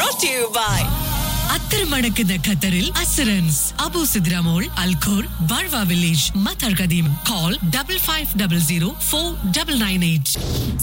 brought to you by അത്തരമടക്കുന്ന ഖത്തറിൽ assurance Abu സിദ്രാമോൾ Al Khor ബാർവ village Mattar കദീം. Call 5500 4998.